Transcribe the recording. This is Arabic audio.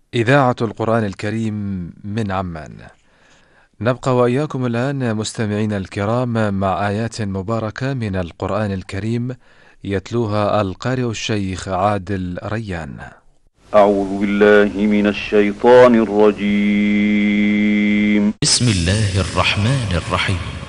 إذاعة القرآن الكريم من عمان. نبقى وإياكم الآن مستمعين الكرام مع آيات مباركة من القرآن الكريم يتلوها القارئ الشيخ عادل ريان. أعوذ بالله من الشيطان الرجيم. بسم الله الرحمن الرحيم.